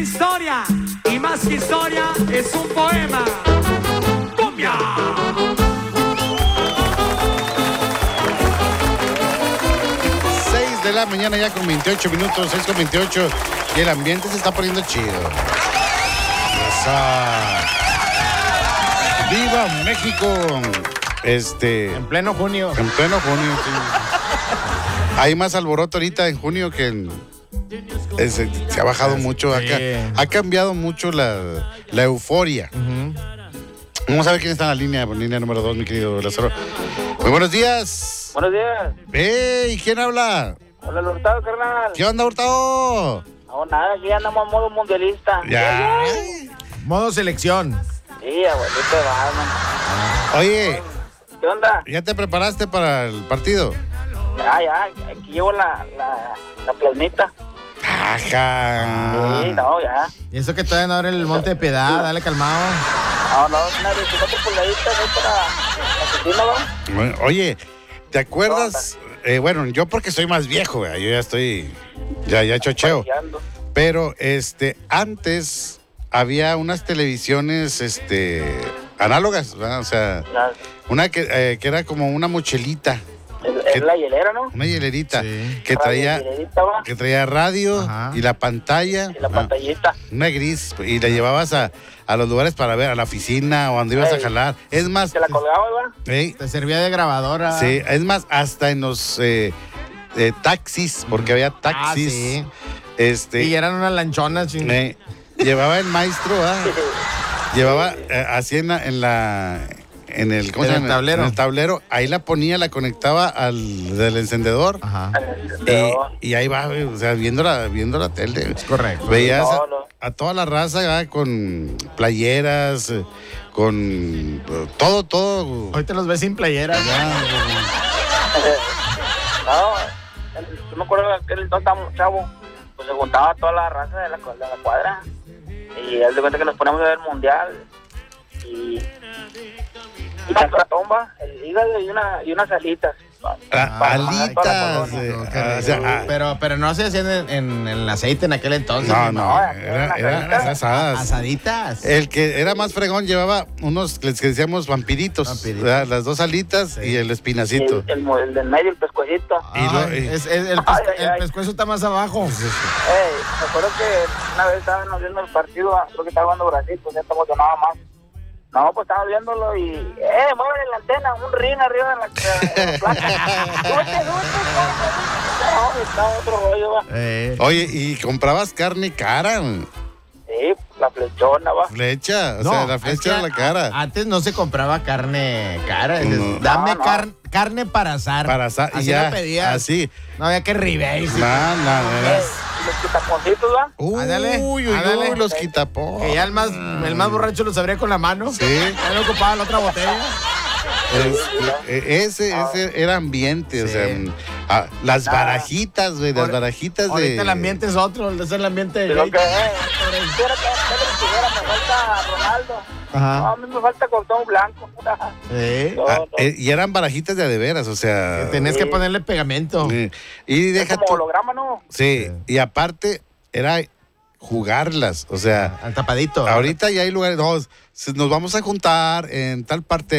Historia, y más que historia, es un poema. ¡Cumbia! 6 de la mañana ya con 28 minutos, 6 con 28, y el ambiente se está poniendo chido. Esa. ¡Viva México! En pleno junio. En pleno junio, sí. Hay más alboroto ahorita en junio que se ha bajado mucho. Sí. Ha cambiado mucho la euforia. Vamos a ver quién está en la línea número 2, mi querido Lázaro. Muy buenos días. Buenos días. ¡Ey! ¿Quién habla? Hola, el Hurtado, carnal. ¿Qué onda, Hurtado? No, nada, aquí andamos a modo mundialista. Ya. Modo selección. Sí, abuelito de Batman. Oye, ¿Qué onda? ¿ya te preparaste para el partido? Ya, aquí llevo la plasmita. Ajá. Sí, no, ya. Y eso que todavía no abre el Monte de Piedad, dale calmado. No, una 24 pulgaditas ahí para la cocina, ¿no? Bueno, oye, ¿te acuerdas? Bueno, yo porque soy más viejo, yo ya estoy, ya chocheo. Paseando. Pero, antes había unas televisiones, análogas, ¿verdad? O sea, una que era como una mochilita, Es la hielera, ¿no? una hielerita, Sí. que traía radio. Ajá. Y la pantalla. Y la pantallita. Una gris, y la llevabas a los lugares para ver, a la oficina o donde ibas a Ey. jalar. Es más, Se la colgaba, ¿verdad? Te servía de grabadora. sí, es más, hasta en los taxis, porque había taxis. Sí. Y eran unas lanchonas. ching. Llevaba el maestro, llevaba así en el, ¿cómo se llama? tablero. En el tablero, ahí la ponía, la conectaba al del encendedor. Ajá. Y ahí va, o sea, viendo la tele. Es correcto. Veías No. a toda la raza con playeras, con todo. Hoy te los ves sin playera. No, yo me acuerdo que aquel entonces estábamos chavos, pues se juntaba toda la raza de la cuadra. Y haz de cuenta que nos ponemos a ver el mundial. Y la tomba, el hígado y unas alitas. Alitas. Qué rico. Pero no se hacían en el aceite en aquel entonces. No, eran eran asadas. Asaditas. El que era más fregón llevaba unos que decíamos vampiritos, Vampiritos. ¿verdad? Las dos alitas y el espinacito. El del medio, el pescuecito. El pescuezo está más abajo. Me acuerdo que una vez estábamos viendo el partido, creo que estaba jugando Brasil, pues ya estamos emocionados más. No, pues estábamos viéndolo y, mueven la antena, un ring arriba de la placa. Súbete. No, estaba otro rollo, va. Oye, y comprabas carne cara, Sí, la flechona, va. flecha, o sea, la flecha de la cara. Antes no se compraba carne cara. Dices, No. dame No. carne para asar. Para asar, y Así ya, la pedías. así. No había que ribeye. Y los quitaponcitos, va. Ándale, Uy, los quitapó. Que ya el más borracho lo sabría con la mano. Sí. Ya no ocupaba la otra botella. Ese era ambiente, o Sí. sea, las barajitas, güey, las barajitas de... Ahorita el ambiente es otro, es el ambiente de Pero gay. que, me falta Ronaldo. Ajá. No, a mí me falta Cuauhtémoc Blanco. Sí. No. Y eran barajitas de veras, o sea... Tenías que ponerle pegamento. Y Es deja como tú... holograma, ¿no? Sí, y aparte era jugarlas, o sea... Al tapadito. Ahorita ya hay lugares, nos vamos a juntar en tal parte